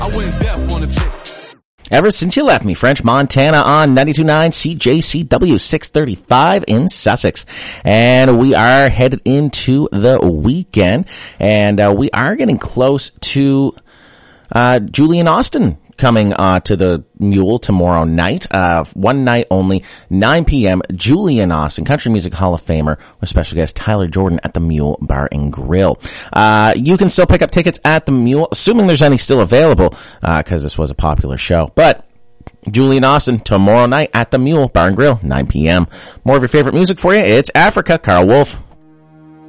I went deaf on a chick. Ever Since You Left Me, French Montana on 92.9 CJCW 635 in Sussex. And we are headed into the weekend, and we are getting close to Julian Austin coming to the Mule tomorrow night. One night only, 9 p.m. Julian Austin, Country Music Hall of Famer, with special guest Tyler Jordan at the Mule Bar and Grill. You can still pick up tickets at the Mule, assuming there's any still available, because this was a popular show. But Julian Austin tomorrow night at the Mule Bar and Grill, 9 p.m. More of your favorite music for you. It's Africa. Carl Wolf.